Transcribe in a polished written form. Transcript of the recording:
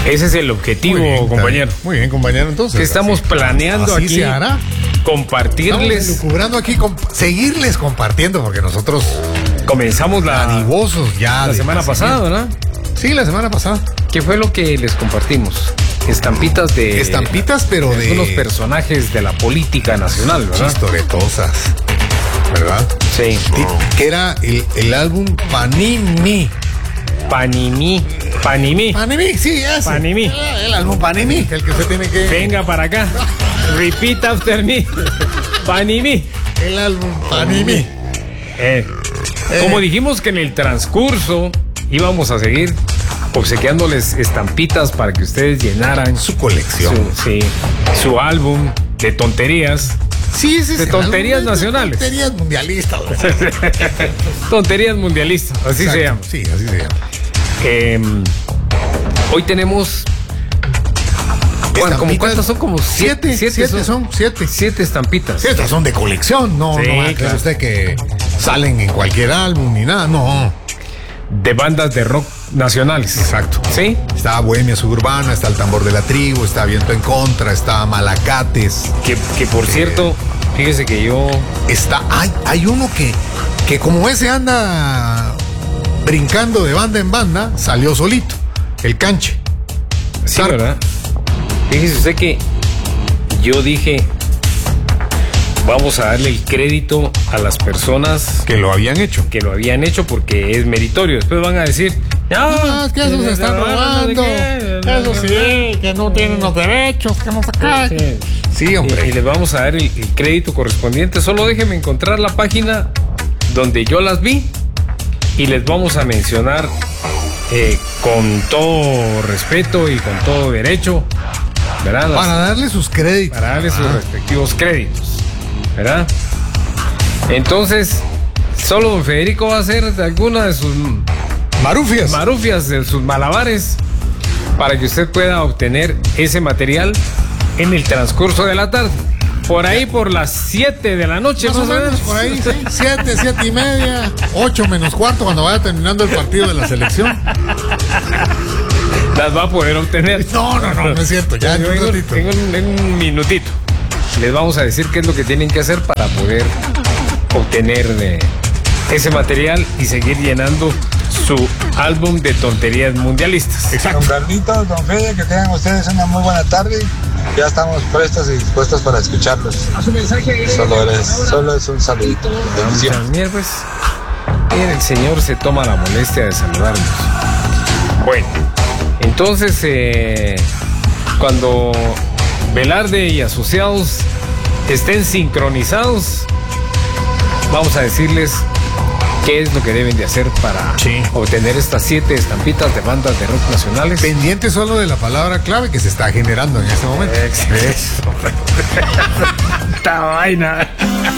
Ese es el objetivo, Muy bien, compañero. Muy bien, compañero, entonces. Que estamos planeando así aquí. Se hará. Compartirles. Estamos elucubrando aquí, seguirles compartiendo, porque nosotros comenzamos dadivosos ya. La semana pasada, ¿verdad? Sí, la semana pasada. ¿Qué fue lo que les compartimos? Estampitas, pero de unos personajes de la política nacional, ¿verdad? Chistoretosas, ¿verdad? Sí. Que era el álbum Panini. Panini, sí, ese. Panini. El álbum Panini, el que usted tiene que... Venga para acá. Repeat after me. Panini. El álbum Panini. Como dijimos que en el transcurso íbamos a seguir obsequiándoles estampitas para que ustedes llenaran su colección. Su álbum de tonterías. Sí, de tonterías nacionales. Tonterías mundialistas. Tonterías mundialistas, así se llama. Sí, así se llama. Hoy tenemos... Bueno, ¿cuántas son? Como siete son. Siete estampitas. Estas son de colección, no va a creer usted que salen en cualquier álbum ni nada, no. De bandas de rock nacionales. Exacto. ¿Sí? Está Bohemia Suburbana, está El Tambor de la Tribu, está Viento en Contra, está Malacates. Que por cierto, fíjese que yo... Hay uno que como ese anda brincando de banda en banda, salió solito, el Canche. Sí, ¿verdad? Fíjese usted que yo dije, vamos a darle el crédito a las personas que lo habían hecho. Porque es meritorio. Después van a decir, no, es que eso se está robando. Eso sí, que no tienen los derechos, que no se Sí, hombre. Y les vamos a dar el crédito correspondiente. Solo déjenme encontrar la página donde yo las vi y les vamos a mencionar con todo respeto y con todo derecho, ¿verdad? Para darle sus créditos. Para darle sus respectivos créditos, ¿verdad? Entonces, solo don Federico va a hacer alguna de sus marufias, de sus malabares, para que usted pueda obtener ese material en el transcurso de la tarde. Por ahí, por las 7 de la noche, más o menos, por ahí, sí. 7:30, 8 menos cuarto, cuando vaya terminando el partido de la selección. Las va a poder obtener. No es cierto. Ya en un minutito les vamos a decir qué es lo que tienen que hacer para poder obtener ese material y seguir llenando su álbum de tonterías mundialistas. Exacto. Don Carlitos, don Fede, que tengan ustedes una muy buena tarde. Ya estamos prestos y dispuestos para escucharlos. Solo es un saludito. Pues, el señor se toma la molestia de saludarnos. Bueno, entonces cuando Velarde y asociados estén sincronizados, vamos a decirles qué es lo que deben de hacer para obtener estas 7 estampitas de bandas de rock nacionales. Pendiente solo de la palabra clave que se está generando en este momento. Esta vaina.